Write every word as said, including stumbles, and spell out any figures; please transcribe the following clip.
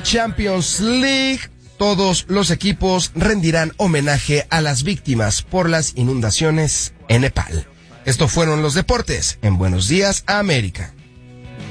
Champions League. Todos los equipos rendirán homenaje a las víctimas por las inundaciones en Nepal. Estos fueron los deportes en Buenos Días, América.